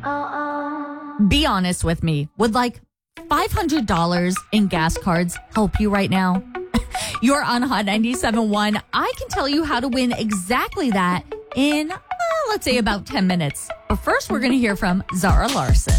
Be honest with me. Would like $500 in gas cards help you right now? You're on Hot 97.1. I can tell you how to win exactly that in, let's say, about 10 minutes. But first, we're going to hear from Zara Larson.